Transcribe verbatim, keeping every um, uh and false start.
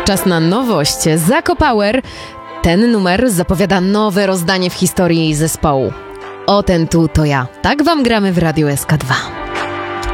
Czas na nowość. Zako Power. Ten numer zapowiada nowe rozdanie w historii zespołu. O ten tu to ja. Tak wam gramy w Radiu S K dwa.